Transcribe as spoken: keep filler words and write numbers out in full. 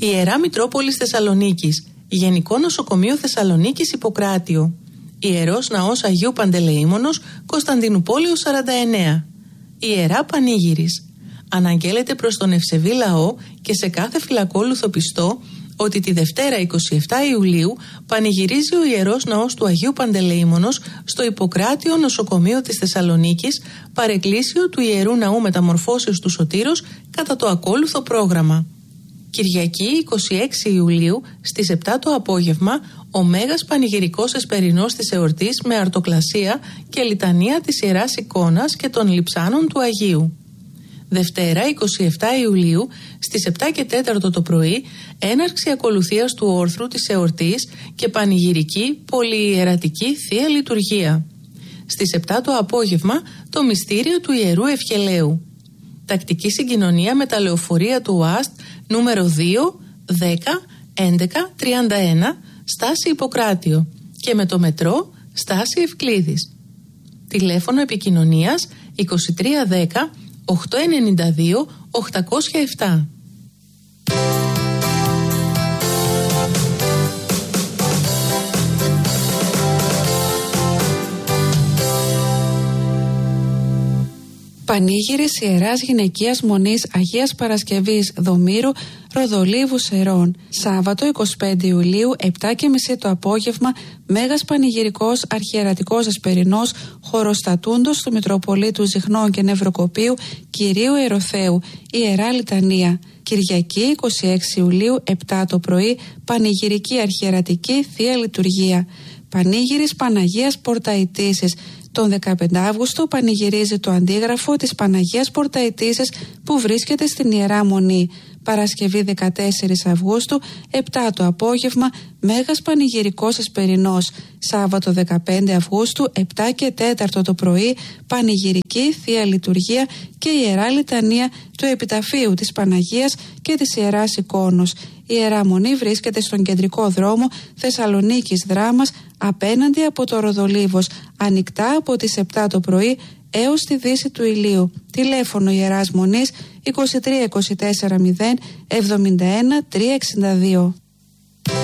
Ιερά Μητρόπολης Θεσσαλονίκης, Γενικό Νοσοκομείο Θεσσαλονίκης Ιπποκράτιο, Ιερός Ναός Αγίου Παντελεήμονος Κωνσταντινουπόλεως σαράντα εννέα, Ιερά Πανήγυρης. Αναγγέλλεται προς τον ευσεβή λαό και σε κάθε φυλακόλουθο πιστό ότι τη Δευτέρα εικοστή εβδόμη Ιουλίου πανηγυρίζει ο Ιερός Ναός του Αγίου Παντελεήμονος στο Ιπποκράτιο Νοσοκομείο της Θεσσαλονίκης, παρεκκλήσιο του Ιερού Ναού Μεταμορφώσεως του Σωτήρος, κατά το ακόλουθο πρόγραμμα. Κυριακή εικοστή έκτη Ιουλίου στις επτά το απόγευμα, ο Μέγας Πανηγυρικός Εσπερινός της εορτής με αρτοκλασία και λιτανία της Ιεράς Εικόνας και των Λειψάνων του Αγίου. Δευτέρα εικοστή εβδόμη Ιουλίου στις επτά και τέσσερα το πρωί, έναρξη ακολουθίας του όρθρου της εορτής και πανηγυρική πολυιερατική Θεία Λειτουργία. Στις επτά το απόγευμα, το μυστήριο του Ιερού Ευχελαίου. Τακτική συγκοινωνία με τα λεωφορεία του ΟΑΣΤ νούμερο δύο, δέκα, έντεκα, τριάντα ένα, στάση Ιπποκράτιο, και με το μετρό στάση Ευκλήδης. Τηλέφωνο επικοινωνίας είκοσι τρία δέκα οκτακόσια ενενήντα δύο οκτακόσια επτά. Πανήγυρης Ιεράς Γυναικείας Μονής Αγίας Παρασκευής Δομήρου Ροδολίβου Σερών. Σάββατο εικοστή πέμπτη Ιουλίου, επτά και μισή το απόγευμα, Μέγας Πανηγυρικός Αρχιερατικός Εσπερινός Χωροστατούντος του Μητροπολίτου Ζιχνών και Νευροκοπίου Κυρίου Ερωθέου, Ιερά Λιτανία. Κυριακή εικοστή έκτη Ιουλίου, επτά το πρωί, Πανηγυρική Αρχιερατική Θεία Λειτουργία. Πανήγυρης Παναγίας Πορταϊτήσης. Τον δεκαπέντε Αυγούστου πανηγυρίζει το αντίγραφο της Παναγίας Πορταϊτήσης που βρίσκεται στην Ιερά Μονή. Παρασκευή δεκατέσσερις Αυγούστου, επτά το απόγευμα, Μέγας Πανηγυρικός Εσπερινός. Σάββατο δεκαπέντε Αυγούστου, επτά και τέσσερα το πρωί, Πανηγυρική Θεία Λειτουργία και Ιερά Λιτανία του Επιταφείου της Παναγίας και της Ιεράς Εικόνος. Η Ιερά Μονή βρίσκεται στον κεντρικό δρόμο Θεσσαλονίκης Δράμας, απέναντι από το Ροδολίβος, ανοιχτά από τις επτά το πρωί έως τη δύση του ηλίου. Τηλέφωνο Ιεράς Μονής είκοσι τρία είκοσι τέσσερα μηδέν εβδομήντα ένα τριακόσια εξήντα δύο.